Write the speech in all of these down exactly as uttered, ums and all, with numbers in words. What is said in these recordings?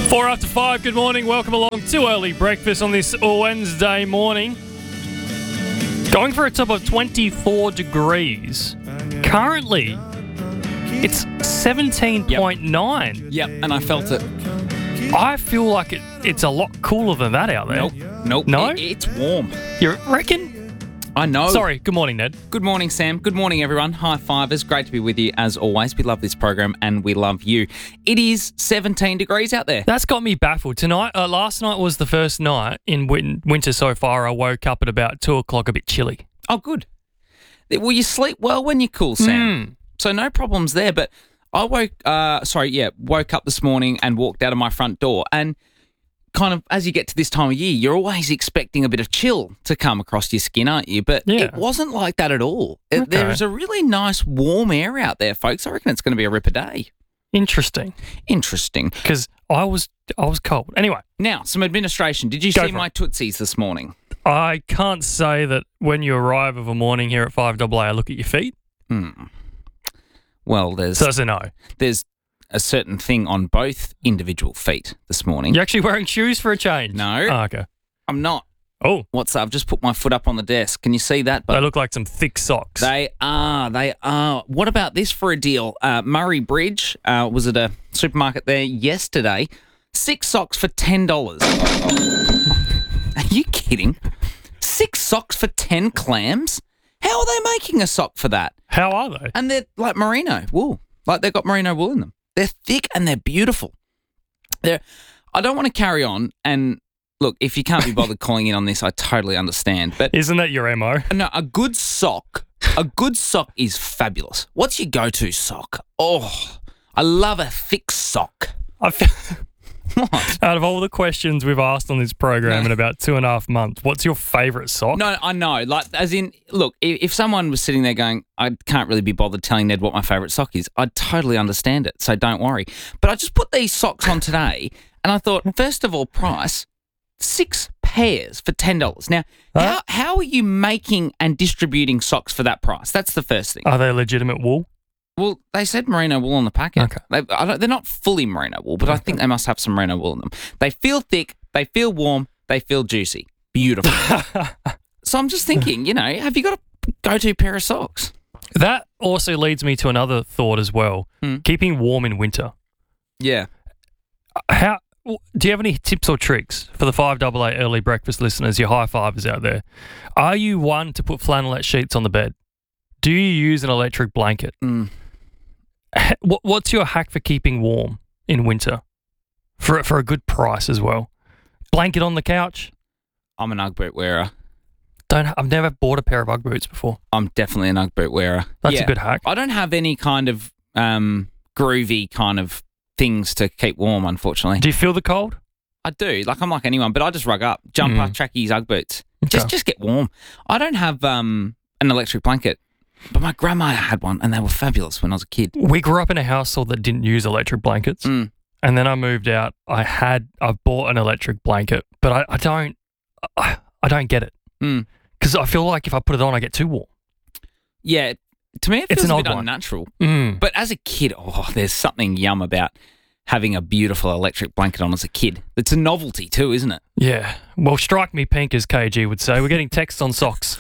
Four after five, good morning. Welcome along to Early Breakfast on this Wednesday morning. Going for a top of twenty-four degrees. Currently, it's seventeen point nine. Yep. yep, and I felt it. I feel like it, it's a lot cooler than that out there. Nope, nope. No? It, it's warm. You reckon? I know. Sorry, good morning, Ned. Good morning, Sam. Good morning, everyone. High fivers. Great to be with you as always. We love this program and we love you. It is seventeen degrees out there. That's got me baffled. Tonight, uh, last night was the first night in win- winter so far. I woke up at about two o'clock a bit chilly. Oh, good. Well, you sleep well when you're cool, Sam. Mm. So no problems there. But I woke, uh, sorry, yeah, woke up this morning and walked out of my front door and kind of, as you get to this time of year, you're always expecting a bit of chill to come across your skin, aren't you? But Yeah. it wasn't like that at all. It- Okay. There's a really nice warm air out there, folks. I reckon it's going to be a ripper day. Interesting, Interesting. because I was I was cold. Anyway, Now, some administration. Did you Go see for my Tootsies this morning? I can't say that when you arrive of a morning here at five A A, I look at your feet. Hmm. Well, there's So that's a no. there's a certain thing on both individual feet this morning. You're actually wearing shoes for a change? No. Oh, okay. I'm not. Oh, What's that? I've just put my foot up on the desk. Can you see that? they look like some thick socks. They are. They are. What about this for a deal? Uh, Murray Bridge uh, was at a supermarket there yesterday. Six socks for ten dollars. Are you kidding? Six socks for ten clams? How are they making a sock for that? How are they? And they're like merino wool. Like they've got merino wool in them. They're thick and they're beautiful. They're, I don't want to carry on and look, if you can't be bothered calling in on this, I totally understand. But Isn't that your M O? no, a good sock, a good sock is fabulous. What's your go-to sock? Oh, I love a thick sock. I feel, What? out of all the questions we've asked on this program in about two and a half months, what's your favourite sock? No, I know. Like, as in, look, if, if someone was sitting there going, I can't really be bothered telling Ned what my favourite sock is, I'd totally understand it, so don't worry. But I just put these socks on today, and I thought, first of all, price, six pairs for ten dollars. Now, Huh? how, how are you making and distributing socks for that price? That's the first thing. Are they legitimate wool? Well, they said merino wool on the packet. Okay. They, I don't, they're not fully merino wool, but I think they must have some merino wool in them. They feel thick, they feel warm, they feel juicy. Beautiful. So I'm just thinking, you know, have you got a go-to pair of socks? That also leads me to another thought as well. Hmm. Keeping warm in winter. Yeah. How do you have any tips or tricks for the five A A early breakfast listeners, your high fivers out there? Are you one to put flannelette sheets on the bed? Do you use an electric blanket? Mm. H- what- What's your hack for keeping warm in winter for for a good price as well? Blanket on the couch? I'm an Ugg boot wearer. Don't. I've never bought a pair of Ugg boots before. I'm definitely an Ugg boot wearer. That's Yeah. a good hack. I don't have any kind of um, groovy kind of things to keep warm, unfortunately. Do you feel the cold? I do. Like, I'm like anyone, but I just rug up. Jumper, Mm. trackies, Ugg boots. Okay. Just just get warm. I don't have um, an electric blanket, but my grandma had one, and they were fabulous when I was a kid. We grew up in a household that didn't use electric blankets. Mm. And then I moved out. I had, I bought an electric blanket, but I, I don't, I, I don't get it. Mm. Because I feel like if I put it on, I get too warm. Yeah, to me it It's feels an a bit odd one. unnatural. Mm. But as a kid, oh, there's something yum about having a beautiful electric blanket on as a kid. It's a novelty too, isn't it? Yeah. Well, strike me pink, as K G would say. We're getting texts on socks.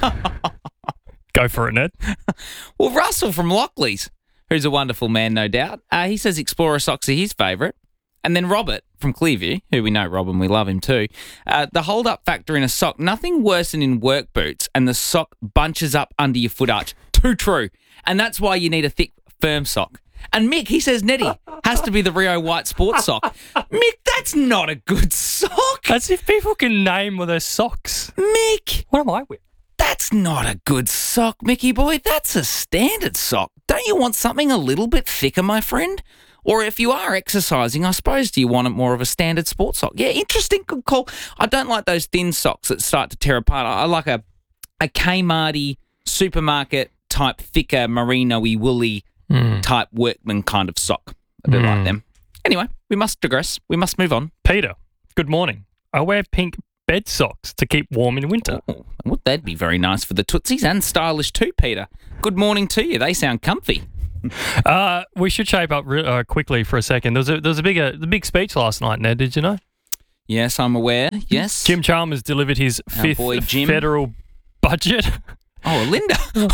Go for it, Ned. Well, Russell from Lockleys, who's a wonderful man, no doubt, uh, he says Explorer socks are his favourite. And then Robert from Clearview, who we know Rob and we love him too, uh, the hold-up factor in a sock, nothing worse than in work boots and the sock bunches up under your foot arch. Too true. And that's why you need a thick, firm sock. And Mick, he says Nettie, has to be the Rio White sports sock. Mick, that's not a good sock. As if people can name with their socks. Mick, What am I with? that's not a good sock, Mickey boy. That's a standard sock. Don't you want something a little bit thicker, my friend? Or if you are exercising, I suppose, do you want it more of a standard sports sock? Yeah, interesting. Good call. I don't like those thin socks that start to tear apart. I I like a, a Kmarty supermarket type, thicker, merino-y, woolly Mm. type workman kind of sock. I do Mm. like them. Anyway, we must digress. We must move on. Peter, good morning. I wear pink bed socks to keep warm in winter. Oh, would that be very nice for the Tootsies and stylish too, Peter? Good morning to you. They sound comfy. Uh, we should shape up re- uh, quickly for a second. There was a, there was a big, uh, the big speech last night, Ned, did you know? Yes, I'm aware. Yes. Jim Chalmers delivered his Our fifth boy Jim. federal budget. Oh, Linda.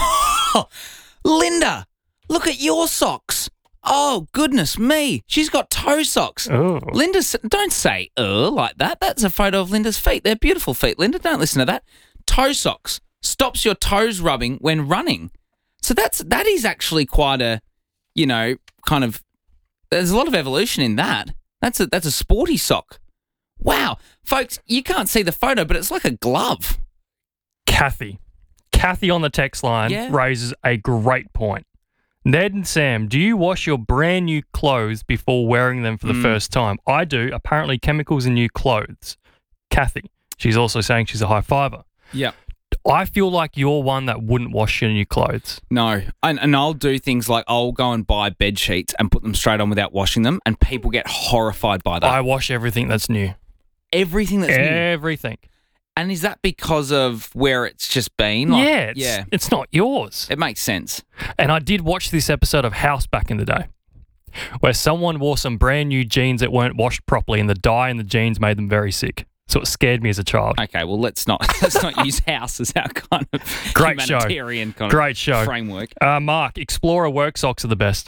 Linda, look at your socks. Oh, goodness me. She's got toe socks. Oh. Linda, don't say uh like that. That's a photo of Linda's feet. They're beautiful feet. Linda, don't listen to that. Toe socks stops your toes rubbing when running. So that's that is actually quite a, you know, kind of, there's a lot of evolution in that. That's a, that's a sporty sock. Wow. Folks, you can't see the photo, but it's like a glove. Kathy. Kathy on the text line Yeah. raises a great point. Ned and Sam, do you wash your brand new clothes before wearing them for the Mm. first time? I do. Apparently, chemicals in new clothes. Kathy. She's also saying she's a high fiver. Yeah. I feel like you're one that wouldn't wash your new clothes. No, and, and I'll do things like I'll go and buy bed sheets and put them straight on without washing them, and people get horrified by that. I wash everything that's new. Everything that's new. Everything. And is that because of where it's just been? Like, yeah, it's, yeah, it's not yours. it makes sense. And I did watch this episode of House back in the day where someone wore some brand new jeans that weren't washed properly and the dye in the jeans made them very sick. So it scared me as a child. Okay, well let's not let's not use House as our kind of Great show. humanitarian kind Great of show. framework. Uh, Mark, Explorer work socks are the best.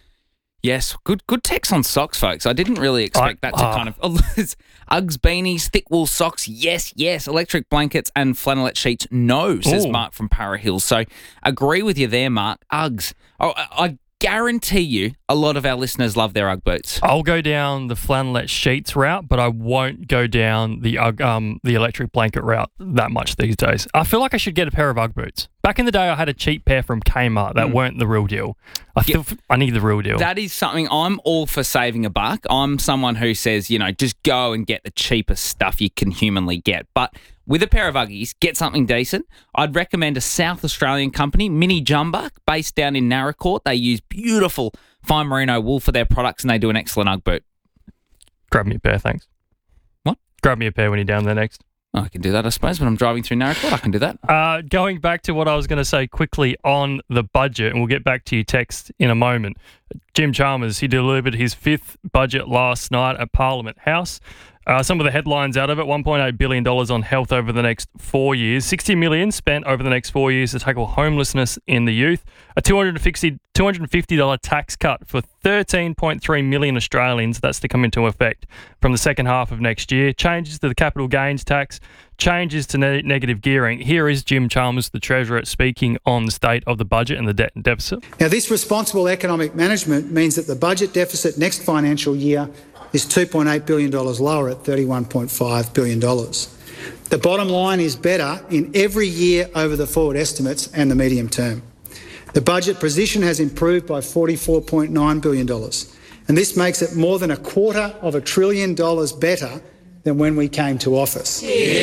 Yes, good good text on socks, folks. I didn't really expect I- that to ah. kind of oh, it's Uggs, beanies, thick wool socks. Yes, yes. Electric blankets and flannelette sheets. No, says Ooh. Mark from Para Hills. So agree with you there, Mark. Uggs. Oh, I, I guarantee you, a lot of our listeners love their Ugg boots. I'll go down the flannelette sheets route, but I won't go down the Ugg- um the electric blanket route that much these days. I feel like I should get a pair of Ugg boots. Back in the day, I had a cheap pair from Kmart that Mm. weren't the real deal. I feel f- I need the real deal. That is something I'm all for saving a buck. I'm someone who says, you know, just go and get the cheapest stuff you can humanly get. But with a pair of Uggies, get something decent. I'd recommend a South Australian company, Mini Jumbuck, based down in Narracourt. They use beautiful fine merino wool for their products and they do an excellent Ugg boot. Grab me a pair, thanks. What? Grab me a pair when you're down there next. I can do that, I suppose. When I'm driving through Narracourt, I can do that. Uh, going back to what I was going to say quickly on the budget, and we'll get back to your text in a moment. Jim Chalmers, he delivered his fifth budget last night at Parliament House. Uh, some of the headlines out of it, one point eight billion dollars on health over the next four years, sixty million dollars spent over the next four years to tackle homelessness in the youth, a two hundred fifty dollars tax cut for thirteen point three million Australians, that's to come into effect from the second half of next year, changes to the capital gains tax, changes to ne- negative gearing. Here is Jim Chalmers, the Treasurer, speaking on the state of the budget and the debt and deficit. Now, this responsible economic management means that the budget deficit next financial year is two point eight billion dollars lower at thirty-one point five billion dollars. The bottom line is better in every year over the forward estimates and the medium term. The budget position has improved by forty-four point nine billion dollars, and this makes it more than a quarter of a trillion dollars better than when we came to office.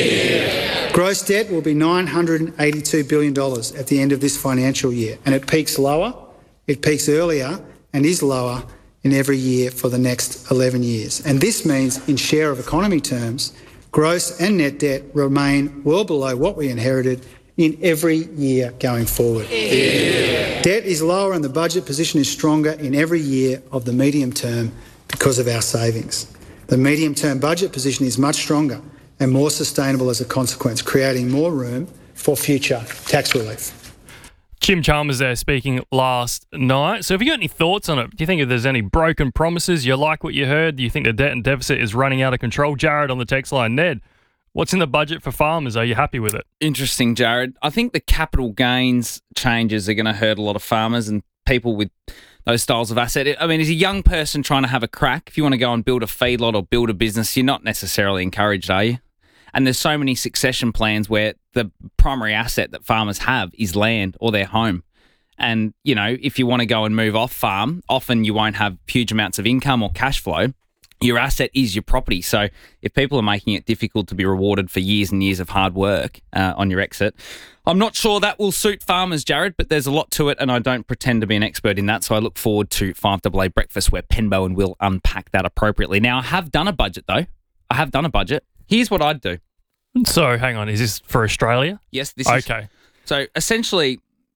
Yeah. Gross debt will be nine hundred eighty-two billion dollars at the end of this financial year, and it peaks lower, it peaks earlier and is lower in every year for the next eleven years. And this means, in share of economy terms, gross and net debt remain well below what we inherited in every year going forward. Yeah. Debt is lower and the budget position is stronger in every year of the medium term because of our savings. The medium-term budget position is much stronger and more sustainable as a consequence, creating more room for future tax relief. Jim Chalmers there speaking last night. So have you got any thoughts on it? Do you think if there's any broken promises, you like what you heard? Do you think the debt and deficit is running out of control? Jared on the text line. Ned, what's in the budget for farmers? Are you happy with it? Interesting, Jared. I think the capital gains changes are going to hurt a lot of farmers and people with those styles of asset. I mean, as a young person trying to have a crack, if you want to go and build a feedlot or build a business, you're not necessarily encouraged, are you? And there's so many succession plans where the primary asset that farmers have is land or their home. And, you know, if you want to go and move off farm, often you won't have huge amounts of income or cash flow. Your asset is your property. So if people are making it difficult to be rewarded for years and years of hard work uh, on your exit, I'm not sure that will suit farmers, Jared, but there's a lot to it and I don't pretend to be an expert in that. So I look forward to five A A Breakfast where Penbo and Will unpack that appropriately. Now, I have done a budget though. I have done a budget. Here's what I'd do. So hang on, is this for Australia? Yes, this is. Okay. So essentially,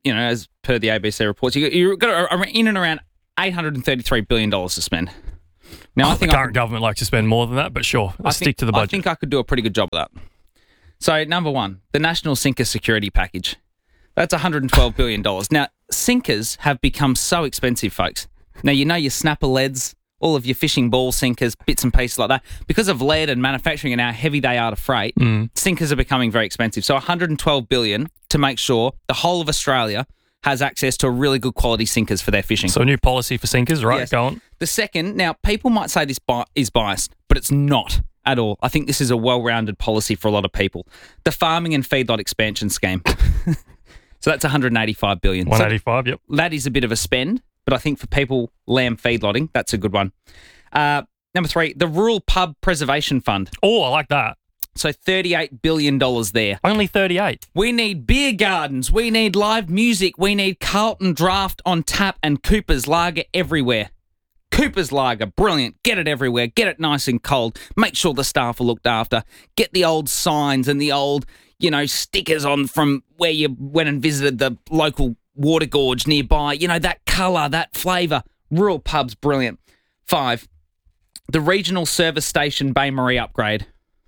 you know, as per the A B C reports, you, you've got in and around eight hundred thirty-three billion dollars to spend. Now, oh, I think the I current could, government likes to spend more than that, but sure, let's I stick think, to the budget. I think I could do a pretty good job of that. So, number one, the National Sinker Security Package. That's one hundred twelve billion dollars. Now, sinkers have become so expensive, folks. Now, you know your snapper leads, all of your fishing ball sinkers, bits and pieces like that. Because of lead and manufacturing and how heavy they are to freight, mm. sinkers are becoming very expensive. So one hundred twelve billion dollars to make sure the whole of Australia has access to really good quality sinkers for their fishing. So a new policy for sinkers, right? Yes. Go on. The second, now people might say this bi- is biased, but it's not at all. I think this is a well-rounded policy for a lot of people. The farming and feedlot expansion scheme. So that's one hundred eighty-five billion dollars. one hundred eighty-five, so yep. That is a bit of a spend, but I think for people lamb feedlotting, that's a good one. Uh, number three, the Rural Pub Preservation Fund. Oh, I like that. So thirty-eight billion dollars there. Only thirty-eight. We need beer gardens. We need live music. We need Carlton Draft on tap and Cooper's Lager everywhere. Cooper's Lager, brilliant. Get it everywhere. Get it nice and cold. Make sure the staff are looked after. Get the old signs and the old, you know, stickers on from where you went and visited the local water gorge nearby. You know, that colour, that flavour. Rural pubs, brilliant. Five, the regional service station Bay Marie upgrade.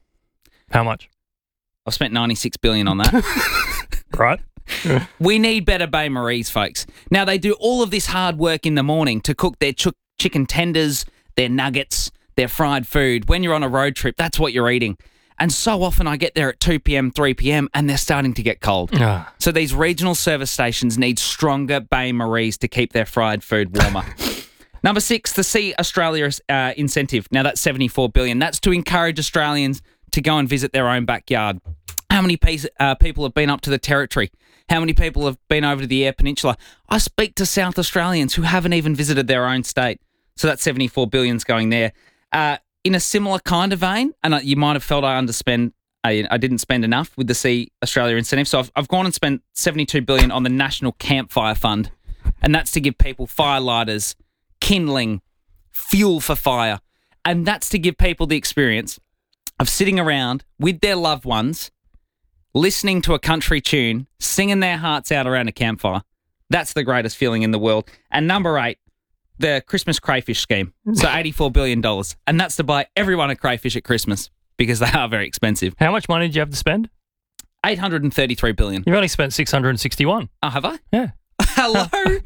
How much? I've spent ninety-six billion dollars on that. Right. We need better Bay Maries, folks. Now, they do all of this hard work in the morning to cook their ch- chicken tenders, their nuggets, their fried food. When you're on a road trip, that's what you're eating. And so often I get there at two p.m, three p.m, and they're starting to get cold. Ah. So these regional service stations need stronger Bay Maries to keep their fried food warmer. Number six, the See Australia uh, incentive. Now, that's seventy-four billion dollars. That's to encourage Australians to go and visit their own backyard. How many piece, uh, people have been up to the Territory? How many people have been over to the Eyre Peninsula? I speak to South Australians who haven't even visited their own state. So that's seventy-four billion dollars going there. Uh, in a similar kind of vein, and you might have felt I underspend, I, I didn't spend enough with the See Australia incentive. So I've, I've gone and spent seventy-two billion dollars on the National Campfire Fund. And that's to give people firelighters, kindling, fuel for fire. And that's to give people the experience of sitting around with their loved ones, listening to a country tune, singing their hearts out around a campfire. That's the greatest feeling in the world. And number eight, the Christmas crayfish scheme. So eighty-four billion dollars. And that's to buy everyone a crayfish at Christmas because they are very expensive. How much money did you have to spend? eight hundred thirty-three billion dollars. You've only spent six hundred sixty-one. Oh, have I? Yeah. Hello?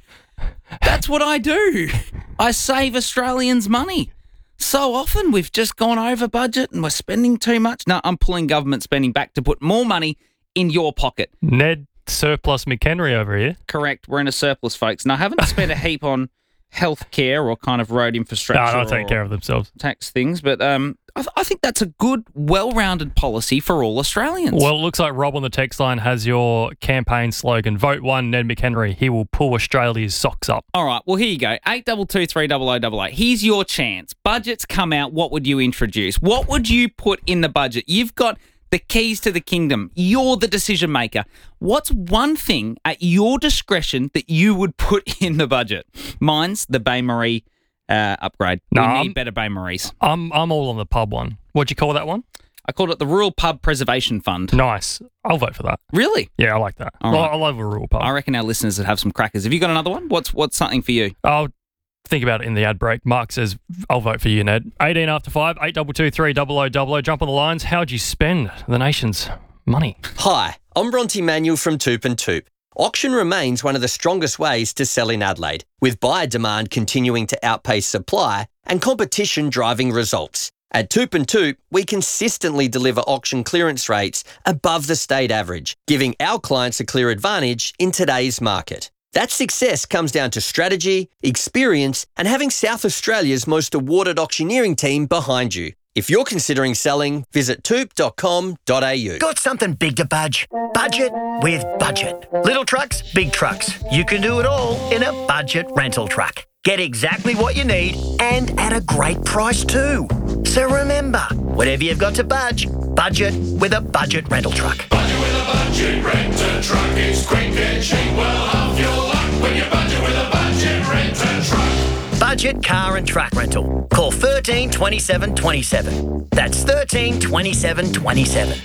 That's what I do. I save Australians money. So often we've just gone over budget and we're spending too much. No, I'm pulling government spending back to put more money in your pocket. Ned Surplus McHenry over here. Correct. We're in a surplus, folks. And I haven't spent a heap on healthcare or kind of road infrastructure. No, they'll take care of themselves. Tax things. But um, I, th- I think that's a good, well-rounded policy for all Australians. Well, it looks like Rob on the text line has your campaign slogan. Vote one, Ned McHenry. He will pull Australia's socks up. All right. Well, here you go. eight two two, three zero zero eight eight. Here's your chance. Budgets come out. What would you introduce? What would you put in the budget? You've got the keys to the kingdom. You're the decision maker. What's one thing at your discretion that you would put in the budget? Mine's the Bay Marie uh, upgrade. No, we need I'm- better Bay Maries. I'm I'm all on the pub one. What'd you call that one? I called it the Rural Pub Preservation Fund. Nice. I'll vote for that. Really? Yeah, I like that. All I, right. I love a rural pub. I reckon our listeners would have some crackers. Have you got another one? What's what's something for you? I'll think about it in the ad break. Mark says, I'll vote for you, Ned. eighteen after five, eight two two, three zero zero zero zero. Jump on the lines. How'd you spend the nation's money? Hi, I'm Bronte Manuel from Toop and Toop. Auction remains one of the strongest ways to sell in Adelaide, with buyer demand continuing to outpace supply and competition driving results. At Toop and Toop, we consistently deliver auction clearance rates above the state average, giving our clients a clear advantage in today's market. That success comes down to strategy, experience, and having South Australia's most awarded auctioneering team behind you. If you're considering selling, visit toop dot com dot a u. Got something big to budge? Budget with Budget. Little trucks, big trucks. You can do it all in a budget rental truck. Get exactly what you need and at a great price too. So remember, whatever you've got to budge, budget with a budget rental truck. Budget with a budget renter truck. It's quick and cheap. Well, half your luck when you budget with a budget renter truck. Budget car and truck rental. Call thirteen twenty-seven twenty-seven. That's thirteen twenty-seven twenty-seven.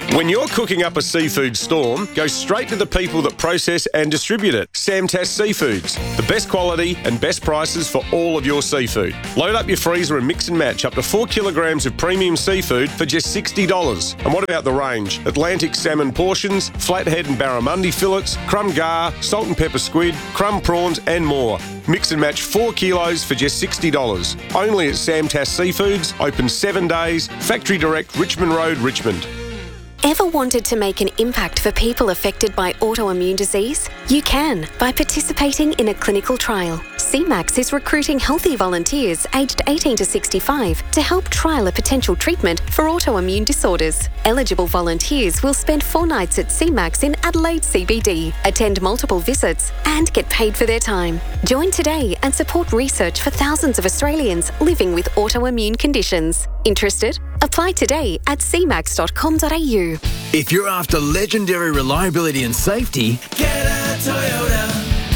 When you're cooking up a seafood storm, go straight to the people that process and distribute it. Samtas Seafoods, the best quality and best prices for all of your seafood. Load up your freezer and mix and match up to four kilograms of premium seafood for just sixty dollars. And what about the range? Atlantic salmon portions, flathead and barramundi fillets, crumb gar, salt and pepper squid, crumb prawns and more. Mix and match four kilos for just sixty dollars. Only at Samtas Seafoods, open seven days, Factory Direct, Richmond Road, Richmond. Ever wanted to make an impact for people affected by autoimmune disease? You can by participating in a clinical trial. C MAX is recruiting healthy volunteers aged eighteen to sixty-five to help trial a potential treatment for autoimmune disorders. Eligible volunteers will spend four nights at C MAX in Adelaide C B D, attend multiple visits and get paid for their time. Join today and support research for thousands of Australians living with autoimmune conditions. Interested? Apply today at c max dot com dot a u. If you're after legendary reliability and safety, get a Toyota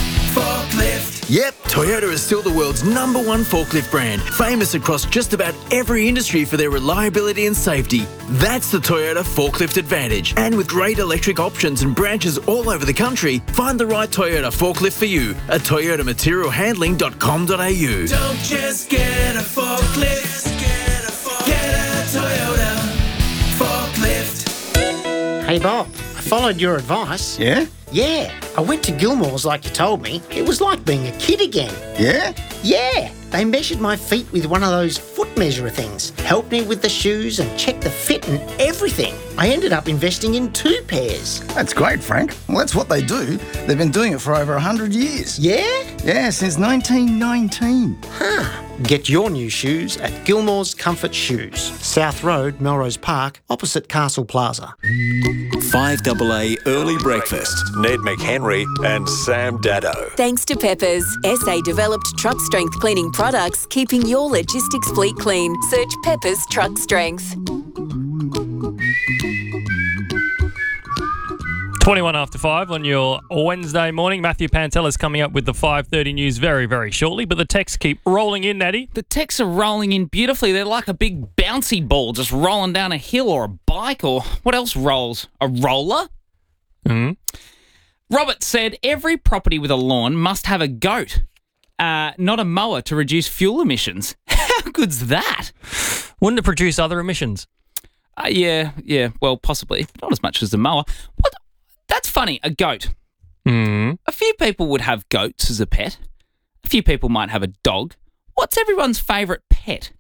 forklift. Yep, Toyota is still the world's number one forklift brand, famous across just about every industry for their reliability and safety. That's the Toyota Forklift Advantage. And with great electric options and branches all over the country, find the right Toyota forklift for you at toyota material handling dot com dot a u. Don't just get a forklift, get a, forklift. Get a Toyota forklift. Hey Bob, I followed your advice. Yeah? Yeah, I went to Gilmore's like you told me. It was like being a kid again. Yeah? Yeah, they measured my feet with one of those foot measurer things, helped me with the shoes and checked the fit and everything. I ended up investing in two pairs. That's great, Frank. Well, that's what they do. They've been doing it for over one hundred years. Yeah? Yeah, since nineteen nineteen. Huh. Get your new shoes at Gilmore's Comfort Shoes, South Road, Melrose Park, opposite Castle Plaza. five A A Early Breakfast. Ned McHenry and Sam Daddo. Thanks to Peppers, S A developed truck strength cleaning products, keeping your logistics fleet clean. Search Peppers Truck Strength. twenty-one after five on your Wednesday morning. Matthew Pantella's coming up with the five thirty news very, very shortly, but the texts keep rolling in, Natty. The texts are rolling in beautifully. They're like a big bouncy ball just rolling down a hill or a bike or what else rolls? A roller? Mm-hmm. Robert said every property with a lawn must have a goat, uh, not a mower to reduce fuel emissions. How good's that? Wouldn't it produce other emissions? Uh, yeah, yeah, well, possibly. Not as much as the mower. What? That's funny, a goat. Mm. A few people would have goats as a pet. A few people might have a dog. What's everyone's favourite pet?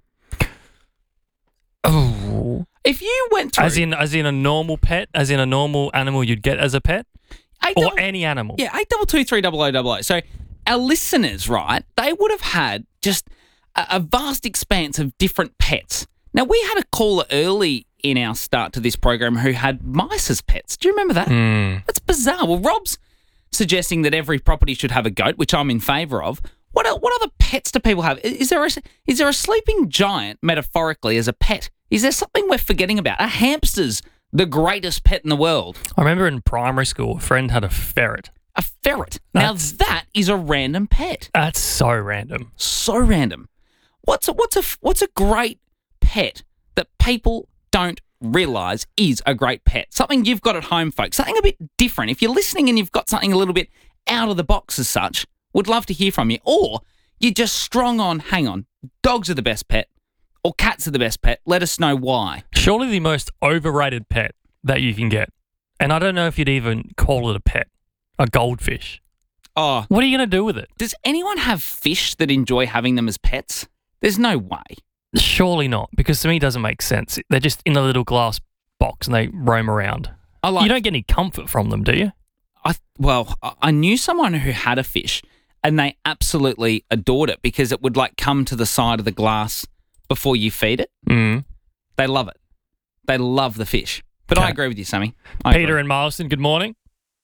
Oh. If you went through... As in as in a normal pet? As in a normal animal you'd get as a pet? Eight or double, any animal? Yeah, eight two two three double oh double oh. So our listeners, right, they would have had just a, a vast expanse of different pets. Now, we had a caller early in our start to this program who had mice as pets. Do you remember that? Mm. That's bizarre. Well, Rob's suggesting that every property should have a goat, which I'm in favour of. What what other pets do people have? Is there a, is there a sleeping giant, metaphorically, as a pet? Is there something we're forgetting about? Are hamsters the greatest pet in the world? I remember in primary school, a friend had a ferret. A ferret? That's, now, that is a random pet. That's so random. So random. What's a, what's a, what's a great pet that people don't realise is a great pet? Something you've got at home, folks. Something a bit different. If you're listening and you've got something a little bit out of the box as such, would love to hear from you. Or you're just strong on, hang on, dogs are the best pet or cats are the best pet. Let us know why. Surely the most overrated pet that you can get. And I don't know if you'd even call it a pet. A goldfish. Oh. What are you going to do with it? Does anyone have fish that enjoy having them as pets? There's no way. Surely not, because to me it doesn't make sense. They're just in a little glass box and they roam around. I like, you don't get any comfort from them, do you? I Well, I knew someone who had a fish and they absolutely adored it because it would like come to the side of the glass before you feed it. Mm. They love it. They love the fish. But Okay. I agree with you, Sammy. I Peter agree. and Marston, good morning.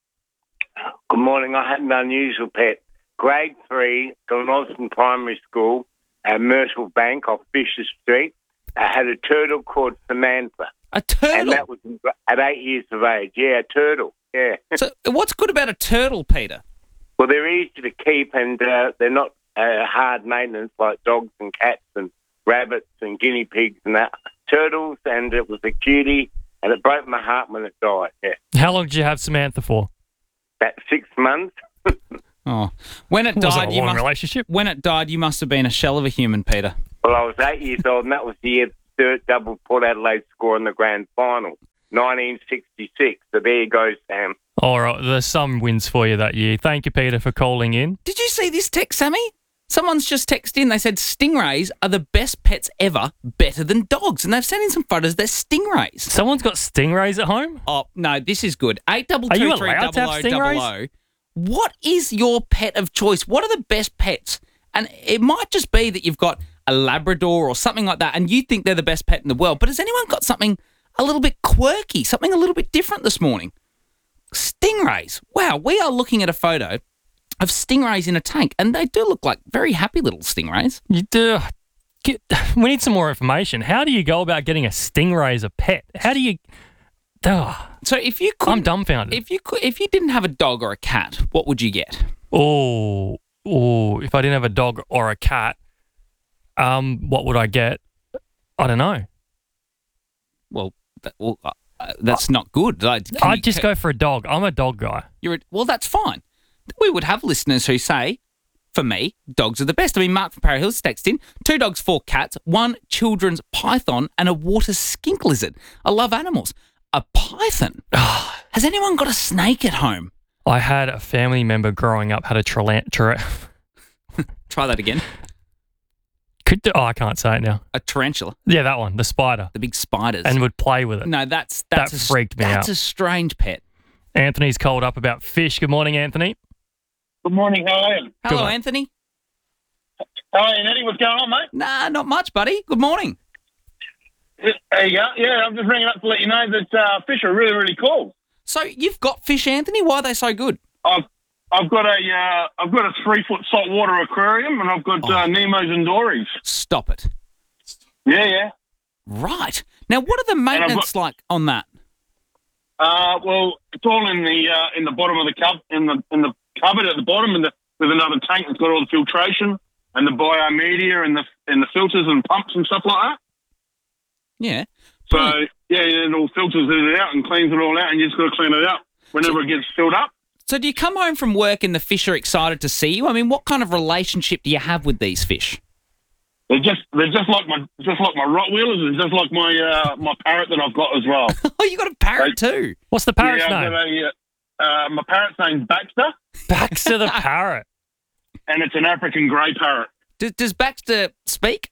Good morning. I had an unusual pet. Grade three, Glenoston Primary School at Myrtle Bank off Fisher Street. I had a turtle called Samantha. A turtle? And that was at eight years of age. Yeah, a turtle. Yeah. So what's good about a turtle, Peter? Well, they're easy to keep and uh, they're not uh, hard maintenance like dogs and cats and rabbits and guinea pigs and that. Turtles, and it was a cutie, and it broke my heart when it died. Yeah, How long did you have Samantha for? about six months. Oh, when it Was it died, a you long must, relationship? When it died, you must have been a shell of a human, Peter. Well, I was eight years old, and that was the year the third double Port Adelaide score in the grand final, nineteen sixty-six. So there you go, Sam. All right, there's some wins for you that year. Thank you, Peter, for calling in. Did you see this text, Sammy? Someone's just texted in. They said stingrays are the best pets ever, better than dogs. And they've sent in some photos. They're stingrays. Someone's got stingrays at home? Oh, no, this is good. eight double Are you two three allowed to double have o double stingrays? o. What is your pet of choice? What are the best pets? And it might just be that you've got a Labrador or something like that, and you think they're the best pet in the world. But has anyone got something a little bit quirky, something a little bit different this morning? Stingrays. Wow, we are looking at a photo of stingrays in a tank, and they do look like very happy little stingrays. You do. Get, we need some more information. How do you go about getting a stingray as a pet? How do you... Oh, So if you could, I'm dumbfounded. If you could, if you didn't have a dog or a cat, what would you get? Oh, oh, if I didn't have a dog or a cat, um, what would I get? I don't know. Well, that, well uh, uh, that's not good. Like, can I'd you- just go for a dog. I'm a dog guy. You're a, well, that's fine. We would have listeners who say, for me, dogs are the best. I mean, Mark from Parra Hills texted in, two dogs, four cats, one children's python, and a water skink lizard. I love animals. A python? Has anyone got a snake at home? I had a family member growing up had a trala- tra- Try that again. Could do- oh, I can't say it now. A tarantula. Yeah, that one, the spider, The big spiders. and would play with it. no, that's that's That a, freaked me That's out. a strange pet. Anthony's called up about fish. Good morning, Anthony. Good morning, how are you? Hello, Good. Anthony. How are you, Eddie? What's going on, mate? Nah, not much, buddy. Good morning. There you go. Yeah, I'm just ringing up to let you know that uh, fish are really, really cool. So you've got fish, Anthony. Why are they so good? I've I've got a uh, I've got a three foot saltwater aquarium, and I've got uh, Nemo's and Dory's. Stop it. Yeah, yeah. Right. Now, what are the maintenance like on that? Uh, well, it's all in the uh, in the bottom of the cup in the in the cupboard at the bottom, and with another tank that's got all the filtration and the biomedia and the and the filters and pumps and stuff like that. Yeah. So yeah, yeah, it all filters it out and cleans it all out, and you just got to clean it out whenever it gets filled up. So do you come home from work and the fish are excited to see you? I mean, what kind of relationship do you have with these fish? They're just they're just like my just like my Rottweilers and just like my uh, my parrot that I've got as well. Oh, you got a parrot too? What's the parrot's yeah, I've name? got a, uh, uh, my parrot's name's Baxter, Baxter the parrot. and it's an African grey parrot. Does, does Baxter speak?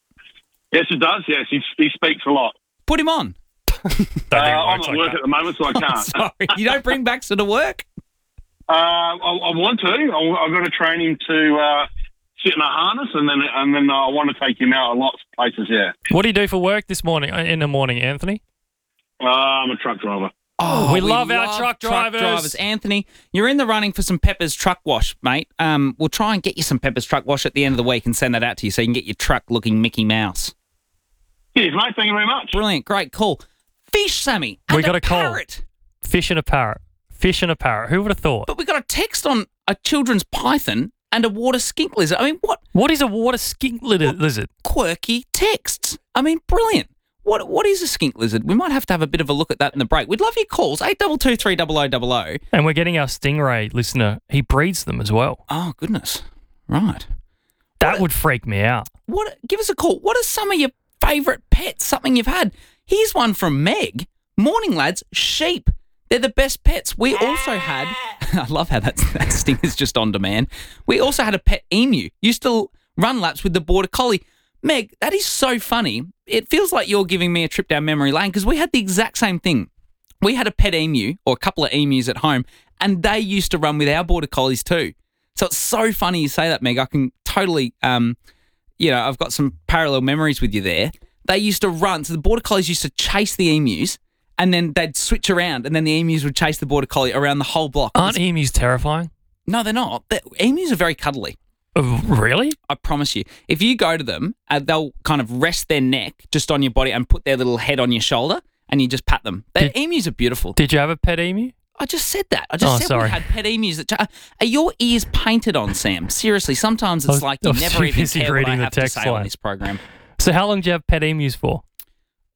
Yes, it does. Yes, he, he speaks a lot. Put him on. Uh, I'm at work at the moment, so I can't. Sorry, you don't bring Baxter to work? Uh, I, I want to. I, I've got to train him to uh, sit in a harness, and then and then I want to take him out a lot of places. Yeah. What do you do for work this morning? In the morning, Anthony. Uh, I'm a truck driver. Oh, we love our truck drivers. Anthony, you're in the running for some Pepper's truck wash, mate. Um, we'll try and get you some Pepper's truck wash at the end of the week and send that out to you so you can get your truck looking Mickey Mouse. Cheers, mate. Thank you very much. Brilliant. Great call. Fish, Sammy. We and got a call. parrot. Fish and a parrot. Fish and a parrot. Who would have thought? But we got a text on a children's python and a water skink lizard. I mean, what What is a water skink li- lizard? quirky texts? I mean, brilliant. What What is a skink lizard? We might have to have a bit of a look at that in the break. We'd love your calls. eight two two three double oh double oh. And we're getting our stingray listener. He breeds them as well. Oh, goodness. Right. That would freak me out. What? Give us a call. What are some of your favourite pets? Something you've had? Here's one from Meg. Morning, lads. Sheep. They're the best pets. We also had... I love how that, that sting is just on demand. We also had a pet emu. Used to run laps with the Border Collie. Meg, that is so funny. It feels like you're giving me a trip down memory lane because we had the exact same thing. We had a pet emu, or a couple of emus at home, and they used to run with our Border Collies too. So it's so funny you say that, Meg. I can totally... Um, you know, I've got some parallel memories with you there. They used to run, so the Border Collies used to chase the emus, and then they'd switch around, and then the emus would chase the Border Collie around the whole block. Aren't emus terrifying? No, they're not. They're, emus are very cuddly. Uh, really? I promise you. If you go to them, uh, they'll kind of rest their neck just on your body and put their little head on your shoulder, and you just pat them. They, emus are beautiful. Did you have a pet emu? I just said that. I just Oh, said sorry. we had pet emus. That ch- are your ears painted on, Sam? Seriously, sometimes it's I was- like I you was never too even busy care what reading I the have to text say on line. this program. So how long do you have pet emus for?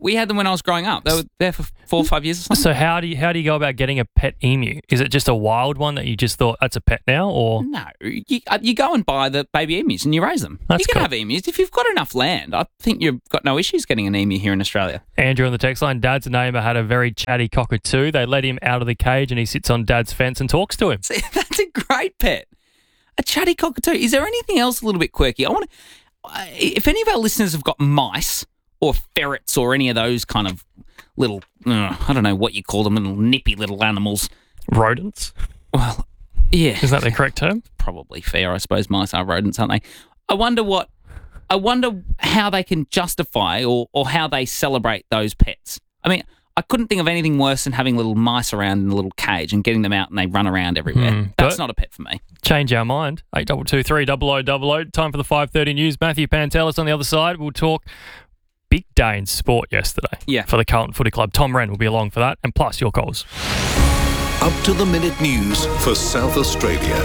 We had them when I was growing up. They were there for four or five years or something. So how do you how do you go about getting a pet emu? Is it just a wild one that you just thought that's a pet now, or No, you, uh, you go and buy the baby emus and you raise them. That's you can cool. have emus. If you've got enough land, I think you've got no issues getting an emu here in Australia. Andrew on the text line, Dad's neighbour had a very chatty cockatoo. They let him out of the cage and he sits on Dad's fence and talks to him. See, that's a great pet. A chatty cockatoo. Is there anything else a little bit quirky? I want to. If any of our listeners have got mice or ferrets or any of those kind of little, uh, I don't know what you call them, little nippy little animals. Rodents? Well, yeah. Is that the correct term? Probably fair. I suppose mice are rodents, aren't they? I wonder what. I wonder how they can justify or, or how they celebrate those pets. I mean, I couldn't think of anything worse than having little mice around in a little cage and getting them out and they run around everywhere. Hmm, That's but- not a pet for me. Change our mind. eight two two three double oh double oh. Time for the five thirty news. Matthew Pantelis on the other side. We'll talk big day in sport yesterday. Yeah. For the Carlton Footy Club. Tom Wren will be along for that. And plus your calls. Up to the minute news for South Australia.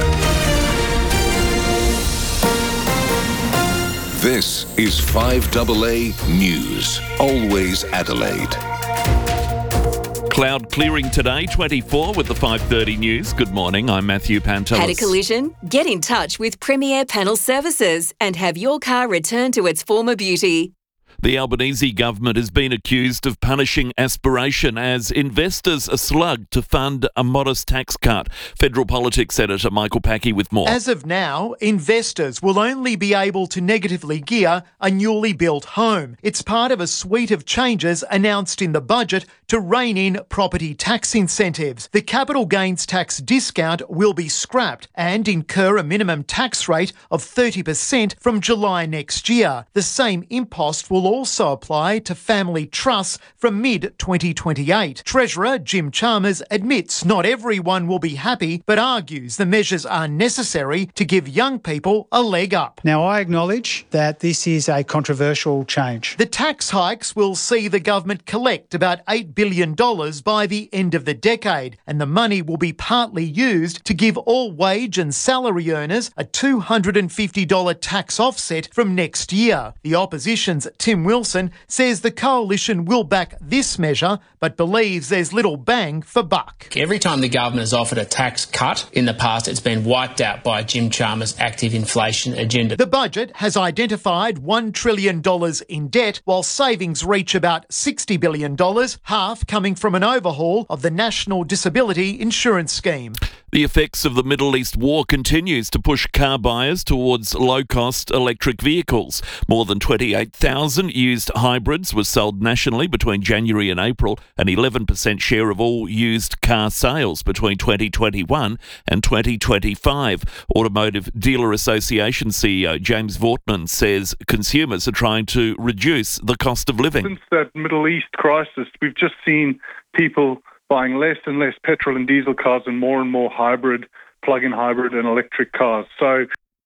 This is five A A News. Always Adelaide. Cloud clearing today, twenty-four with the five thirty news. Good morning, I'm Matthew Pantelis. Had a collision? Get in touch with Premier Panel Services and have your car returned to its former beauty. The Albanese government has been accused of punishing aspiration as investors are slugged to fund a modest tax cut. Federal Politics Editor Michael Packey with more. As of now, investors will only be able to negatively gear a newly built home. It's part of a suite of changes announced in the budget to rein in property tax incentives. The capital gains tax discount will be scrapped and incur a minimum tax rate of thirty percent from July next year. The same impost will also apply to family trusts from mid twenty twenty-eight. Treasurer Jim Chalmers admits not everyone will be happy, but argues the measures are necessary to give young people a leg up. Now, I acknowledge that this is a controversial change. The tax hikes will see the government collect about eight billion dollars by the end of the decade, and the money will be partly used to give all wage and salary earners a two hundred fifty dollars tax offset from next year. The opposition's Tim Wilson says the coalition will back this measure, but believes there's little bang for buck. Every time the government has offered a tax cut in the past, it's been wiped out by Jim Chalmers' active inflation agenda. The budget has identified one trillion dollars in debt, while savings reach about sixty billion dollars, half coming from an overhaul of the National Disability Insurance Scheme. The effects of the Middle East war continues to push car buyers towards low-cost electric vehicles. More than twenty-eight thousand used hybrids were sold nationally between January and April, an eleven percent share of all used car sales between twenty twenty-one and twenty twenty-five. Automotive Dealer Association C E O James Vortman says consumers are trying to reduce the cost of living. Since that Middle East crisis, we've just seen people buying less and less petrol and diesel cars and more and more hybrid, plug-in hybrid and electric cars. So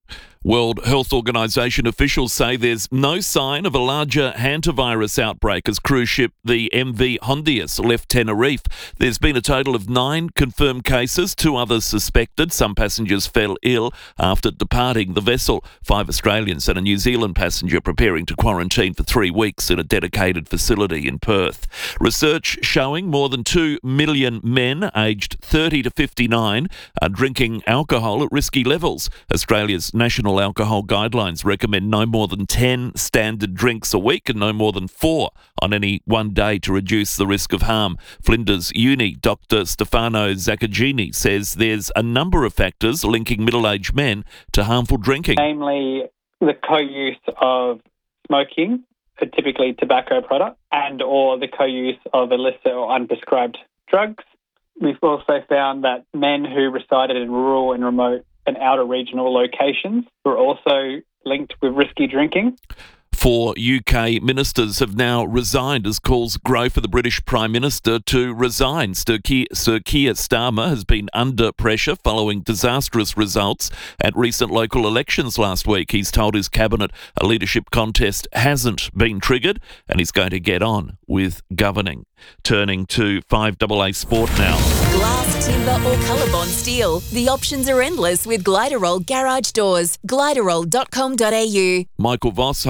World Health Organization officials say there's no sign of a larger hantavirus outbreak as cruise ship the M V Hondius left Tenerife. There's been a total of nine confirmed cases, two others suspected. Some passengers fell ill after departing the vessel. Five Australians and a New Zealand passenger preparing to quarantine for three weeks in a dedicated facility in Perth. Research showing more than two million men aged thirty to fifty-nine are drinking alcohol at risky levels. Australia's National Alcohol Guidelines recommend no more than ten standard drinks a week and no more than four on any one day to reduce the risk of harm. Flinders Uni Doctor Stefano Zaccaggini says there's a number of factors linking middle-aged men to harmful drinking. Namely, the co-use of smoking, a typically tobacco product, and or the co-use of illicit or unprescribed drugs. We've also found that men who resided in rural and remote and outer regional locations were also linked with risky drinking. Four U K ministers have now resigned as calls grow for the British Prime Minister to resign. Sir Keir, Sir Keir Starmer has been under pressure following disastrous results at recent local elections last week. He's told his cabinet a leadership contest hasn't been triggered and he's going to get on with governing. Turning to five A A Sport now. Glass, timber or Colorbond steel. The options are endless with Gliderol Garage Doors. Gliderol dot com dot a u. Michael Voss holds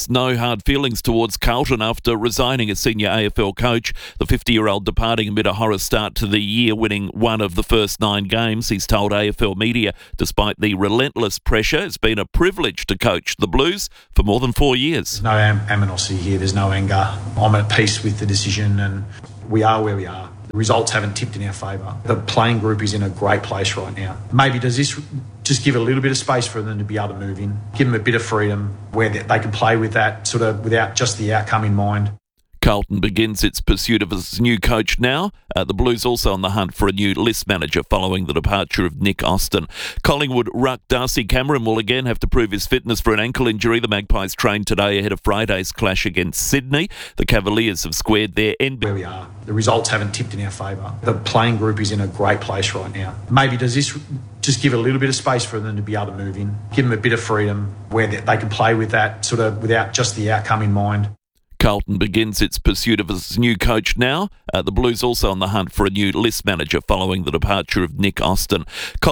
no hard feelings towards Carlton after resigning as senior A F L coach. The fifty-year-old departing amid a horror start to the year, winning one of the first nine games. He's told A F L media, despite the relentless pressure, it's been a privilege to coach the Blues for more than four years. No am- animosity here, there's no anger. I'm at peace with the decision and we are where we are. The results haven't tipped in our favour. The playing group is in a great place right now. Maybe does this just give a little bit of space for them to be able to move in, give them a bit of freedom where they can play with that sort of without just the outcome in mind. Carlton begins its pursuit of its new coach now. Uh, the Blues also on the hunt for a new list manager following the departure of Nick Austin. Collingwood ruck Darcy Cameron will again have to prove his fitness for an ankle injury. The Magpies trained today ahead of Friday's clash against Sydney. The Cavaliers have squared their end. Where we are. The results haven't tipped in our favour. The playing group is in a great place right now. Maybe does this just give a little bit of space for them to be able to move in, give them a bit of freedom where they can play with that sort of without just the outcome in mind. Carlton begins its pursuit of its new coach now. Uh, the Blues also on the hunt for a new list manager following the departure of Nick Austin.